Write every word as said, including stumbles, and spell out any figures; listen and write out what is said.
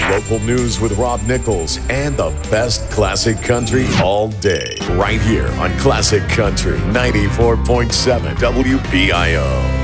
Local news with Rob Nichols and the best classic country all day. Right here on Classic Country ninety-four point seven W B I O.